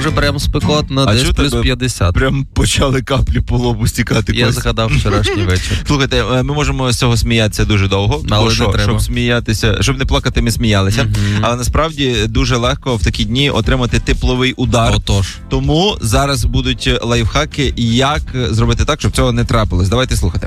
Дуже прям спекотно, десь плюс 50. Прям почали каплі по лобу стікати. Я згадав вчорашній вечір. Слухайте, ми можемо з цього сміятися дуже довго, але не треба. Щоб сміятися, щоб не плакати, ми сміялися. Але насправді дуже легко в такі дні отримати тепловий удар. Отож. Тому зараз будуть лайфхаки, як зробити так, щоб цього не трапилось. Давайте слухати.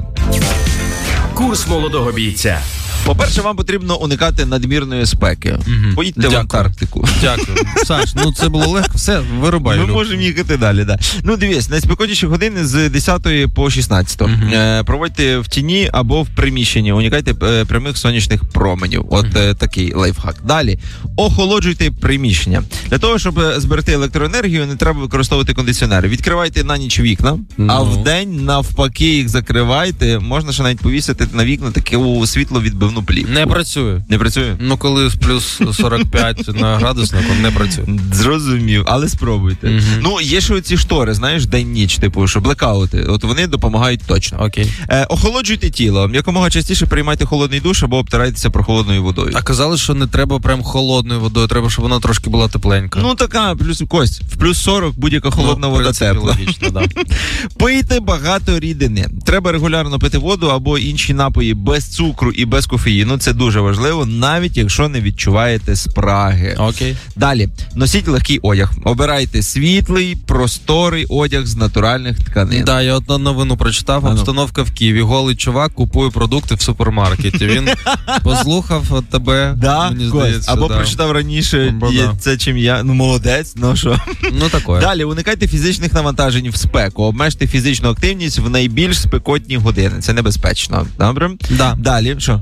Курс молодого бійця. По-перше, вам потрібно уникати надмірної спеки. Поїдьте в Антарктику. Дякую. Саш, це було легко. Все, вирубай. Ми можемо їхати далі, да. Дивись, найспекотніші години з 10 по 16. Проводьте в тіні або в приміщенні. Уникайте прямих сонячних променів. От такий лайфхак. Далі. Охолоджуйте приміщення. Для того, щоб зберегти електроенергію, не треба використовувати кондиціонери. Відкривайте на ніч вікна, а вдень навпаки їх закривайте. Можна ще навіть повісити на вікна таку світловідбивну плівку. Не працює. Не працює? Коли плюс 45 на градуснику, не працює. Зрозумів, але спробуйте. Є ще оці штори, знаєш, день-ніч, типу, що блекаути. От вони допомагають точно. Окей. Охолоджуйте тіло. Якомога частіше приймайте холодний душ або обтирайтеся прохолодною водою. А казали, що не треба прям холодною водою, треба, щоб вона трошки була тепленька. Така, Кость, в плюс 40 будь-яка холодна вода тепла. Логічно, да. Пийте багато рідини. Треба регулярно пити воду або інші напої без цукру і без кофеїну. Це дуже важливо, навіть якщо не відчуваєте спраги. Окей. Далі. Носіть легкий одяг. Обирайте світлий, просторий одяг з натуральних тканин. Да, я одну новину прочитав. Обстановка в Києві. Голий чувак купує продукти в супермаркеті. Він послухав тебе, мені здається. Або прочитав раніше це, чим я. Молодець, що? Такое. Далі, уникайте фізичних навантажень в спеку. Обмежте фізичну активність в найбільш спекотні години. Це небезпечно. Добре? Да. Далі, що?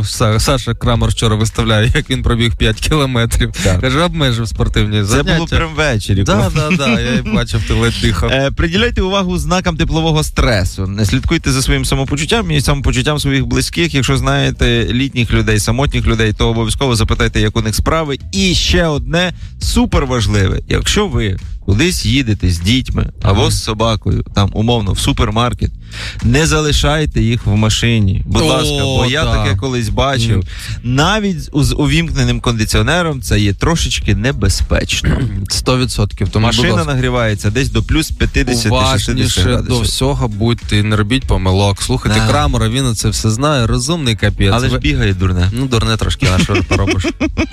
Саша Крамер вчора виставляє, як він пробіг 5 кілометрів. Каже, обмежив спортивні заняття. Це було прям ввечері. Да, я бачив, ти ледь дихав. Приділяйте увагу знакам теплового стресу. Слідкуйте за своїм самопочуттям і самопочуттям своїх близьких. Якщо знаєте літніх людей, самотніх людей, то обов'язково запитайте, як у них справи. І ще одне суперважливе. Якщо ви кудись їдете з дітьми або з собакою, там умовно в супермаркет, не залишайте їх в машині. Будь ласка, бо я таке колись бачив. Навіть з увімкненим кондиціонером це є трошечки небезпечно. 100%. Тому, машина нагрівається десь до плюс 50-60 уважніше градусів. До всього будьте, не робіть помилок. Слухайте Крамера, він це все знає, розумний капець. Але ж бігає дурне. Дурне трошки, а що поробиш?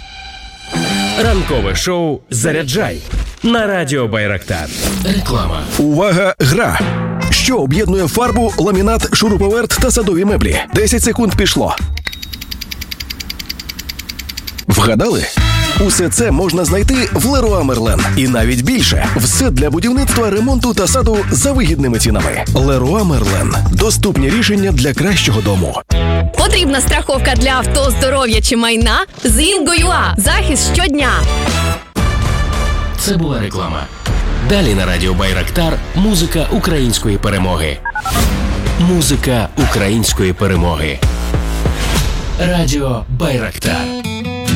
Ранкове шоу «Заряджай» на радіо Байрактар. Реклама. Увага, гра! Що об'єднує фарбу, ламінат, шуруповерт та садові меблі? 10 секунд пішло. Вгадали? Усе це можна знайти в Леруа Мерлен. І навіть більше. Все для будівництва, ремонту та саду за вигідними цінами. Леруа Мерлен. Доступні рішення для кращого дому. Потрібна страховка для авто, здоров'я чи майна? З Інго.ua. Захист щодня. Це була реклама. Далі на радіо Байрактар музика української перемоги. Музика української перемоги. Радіо Байрактар.